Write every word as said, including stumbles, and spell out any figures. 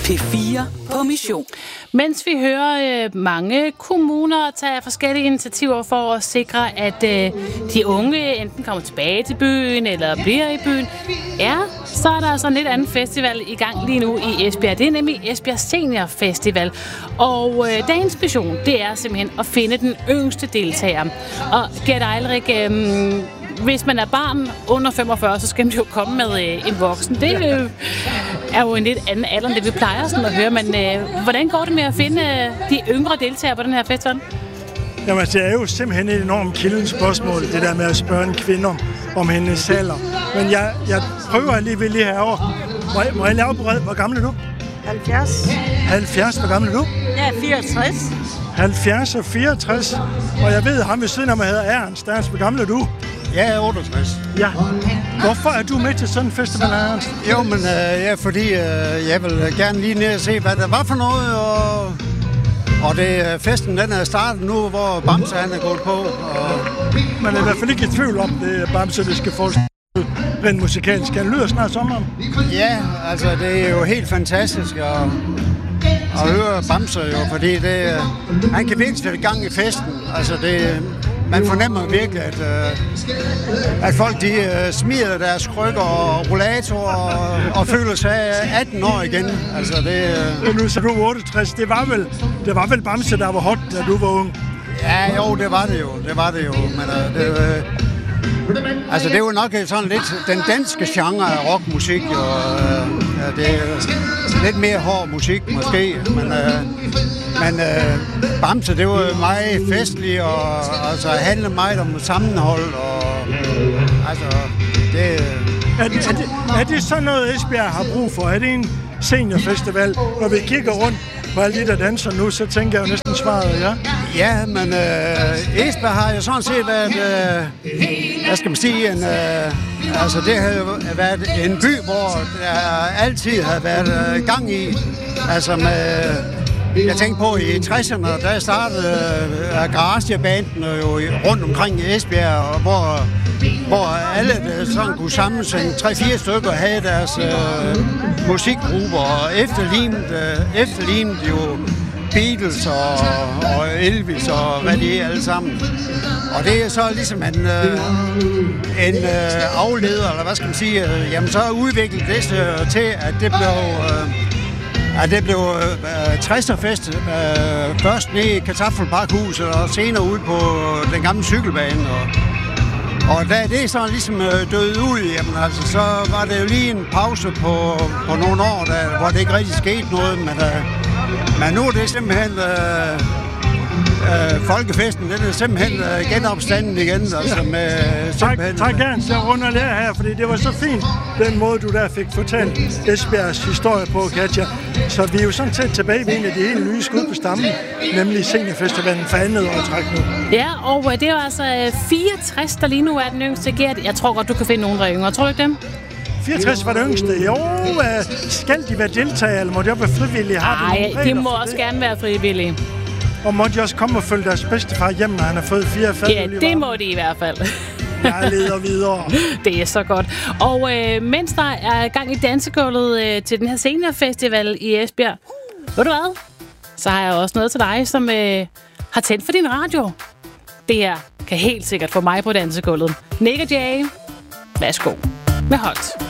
P fire på mission. Mens vi hører øh, mange kommuner tage forskellige initiativer for at sikre, at øh, de unge enten kommer tilbage til byen eller bliver i byen, ja, så er der altså en lidt anden festival i gang lige nu i Esbjerg. Det er nemlig Esbjerg Senior Festival. Og øh, dagens mission, det er simpelthen at finde den yngste deltager. Og Gert Eilrik, øh, hvis man er barn under femogfyrre, så skal man jo komme med øh, en voksen. Det øh, er jo en lidt anden alder, end det vi plejer sådan at høre. Men øh, hvordan går det med at finde øh, de yngre deltagere på den her festival? Jamen, det er jo simpelthen et enormt kildent spørgsmål, det der med at spørge en kvinde om, om hendes alder. Men jeg, jeg prøver alligevel lige herovre. Må jeg, må jeg lave bered? Hvor gammel er du? halvfjerds. halvfjerds, hvor gammel er du? Jeg er fireogtres. halvfjerds og fireogtres. Og jeg ved, ham ved siden af mig hedder Ernst. Ernst, hvor gammel er du? Jeg er otteogtres. Ja. Hvorfor er du med til sådan en festival, Ernst? Jo, men øh, ja, fordi øh, jeg vil gerne lige ned og se, hvad der var for noget, og, og det, festen den er startet nu, hvor Bamse han er gået på. Og man er i hvert fald ikke i tvivl om, det Bamse, det skal få rent musikalsk. Han lyder snart sommeren. Ja, altså det er jo helt fantastisk at, at høre Bamse jo, fordi det, han kan virkelig sætte gang i festen. Altså det, man fornemmer virkelig, at, at folk de smider deres krykker og rollatorer og, og føler sig atten år igen. Altså det. Nu så du otteogtres. Det var vel, det var vel Bamse, der var hot, da du var ung. Ja, jo, det var det jo. Det var det jo. Men det, altså det er jo nok sådan lidt den danske genre af rockmusik, og ja, det er lidt mere hård musik måske, men, øh, men øh, Bamse, det var meget festligt, og altså handler meget om sammenhold, og altså det. Er det, er, det, er det sådan noget, Esbjerg har brug for? Er det en seniorfestival? Når vi kigger rundt på alle de, der danser nu, så tænker jeg jo næsten svaret, ja. Ja, men øh, Esbjerg har jo sådan set været, øh, hvad skal man sige, en, øh, altså det har jo været en by, hvor der altid har været øh, gang i, altså med, jeg tænkte på i tresserne, der startede øh, garagebanden jo rundt omkring i Esbjerg, hvor, hvor alle sådan kunne samles en tre-fire stykker og have deres øh, musikgrupper, og efterlignet, øh, efterlignet jo Beatles og, og Elvis og hvad det er alle sammen. Og det er så ligesom en, øh, en øh, afleder, eller hvad skal man sige, øh, jamen så udviklet det øh, til, at det blev, øh, at det blev øh, tresserfest øh, først nede i Kartoffelparkhuset og senere ude på den gamle cykelbane. Og, og da det så ligesom øh, døde ud, jamen altså, så var det jo lige en pause på, på nogle år, der, hvor det ikke rigtig skete noget, men øh, Men nu er det simpelthen øh, øh, folkefesten, den er simpelthen øh, genopstanden igen. Altså med, tak, tak Ernst, jeg runder lidt her, fordi det var så fint, den måde du der fik fortalt Esbjergs historie på, Katja. Så vi er jo sådan set tilbage ved en af de helt nye skud på stammen, nemlig Seniorfestivalen for andet år træk nu. Ja, og det er jo altså fireogtres, der lige nu er den yngste. Gert, jeg tror godt, du kan finde nogen, der er yngre. Tror du ikke dem? fireogtres var det yngste. Jo, øh, skal de være deltagere, eller må de også være frivillige? Nej, de, de må også det? gerne være frivillige. Og må de også komme og følge deres bedstefar hjem, når han har fået fire fald? Ja, det må de i hvert fald. Jeg leder videre. Det er så godt. Og øh, mens der er gang i dansegulvet øh, til den her seniorfestival i Esbjerg, ved du hvad? Så har jeg også noget til dig, som øh, har tændt for din radio. Det her kan helt sikkert få mig på dansegulvet. Nick og Jay, værsgo med Holt.